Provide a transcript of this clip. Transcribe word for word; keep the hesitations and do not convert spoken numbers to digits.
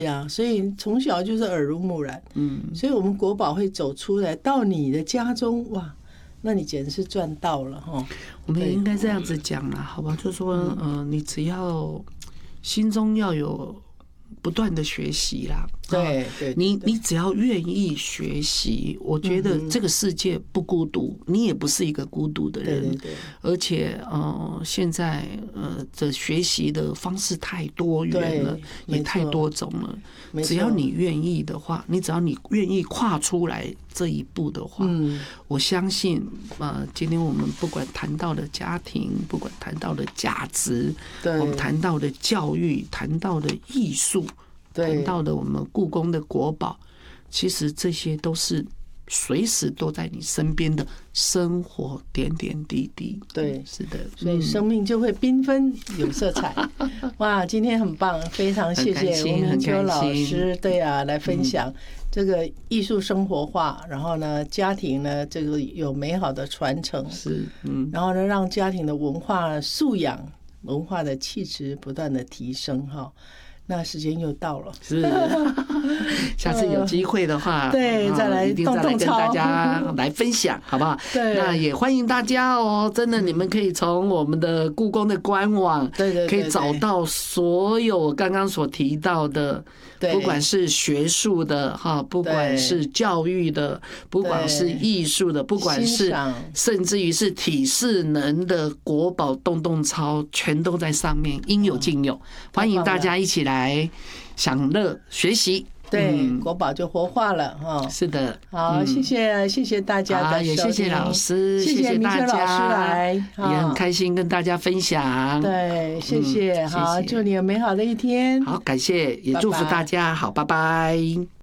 呀，所以从小就是耳濡目染。嗯，所以我们国宝会走出来到你的家中，哇，那你简直是赚到了哈。 我们也应该这样子讲啦，好吧？就说，嗯、呃，你只要心中要有不断的学习啦。 对对， 你你只要愿意学习，我觉得这个世界不孤独，你也不是一个孤独的人。 对对对， 而且呃，现在呃的学习的方式太多元了，也太多种了。只要你愿意的话，你只要你愿意跨出来这一步的话，嗯，我相信呃，今天我们不管谈到的家庭，不管谈到的价值，我们谈到的教育，谈到的艺术。谈到的我们故宫的国宝，其实这些都是随时都在你身边的生活点点滴滴。 对， 是的， 所以生命就会缤纷有色彩。哇，今天很棒，非常谢谢吴明秋老师，对啊，来分享这个艺术生活化，然后呢，家庭呢这个有美好的传承， 是，嗯， 然后呢，让家庭的文化素养、文化的气质不断的提升哈。那时间又到了， 是，下次有机会的话， 对，再来一定再来跟大家来分享，好不好？ 对， 那也欢迎大家哦，真的，你们可以从我们的故宫的官网， 对对， 可以找到所有刚刚所提到的，不管是学术的哈，不管是教育的，不管是艺术的，不管是甚至于是体适能的国宝洞洞操，全都在上面，应有尽有，欢迎大家一起来享乐学习， 对，嗯、国宝就活化了哈。 是的， 好，谢谢谢谢大家的收听， 也谢谢老师， 谢谢大家，老师来， 也很开心跟大家分享。 对，谢谢，嗯、好，祝你有美好的一天。 好，感谢，也祝福大家，好，拜拜。